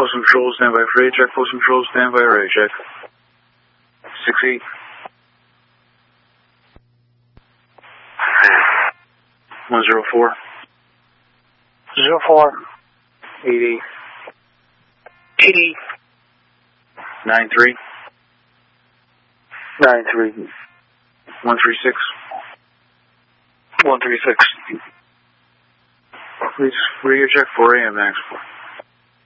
Postal Control, stand by for radio check. Postal Control, stand by radio check. 6-8. 104. 04. 88. 88. 93. 93. 136. 136. Please radio check 4 AM, Max.